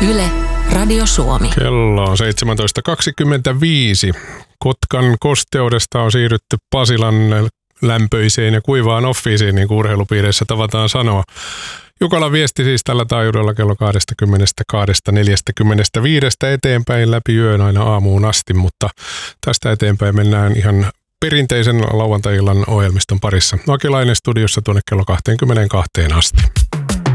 Yle, Radio Suomi. Kello on 17.25. Kotkan kosteudesta on siirrytty Pasilan lämpöiseen ja kuivaan offiisiin, niin kuin urheilupiireissä tavataan sanoa. Jukalan viesti siis tällä taajuudella kello 22.45 eteenpäin läpi yön aina aamuun asti, mutta tästä eteenpäin mennään ihan perinteisen lauantai-illan ohjelmiston parissa. Akilainen studiossa tuonne kello 22 asti.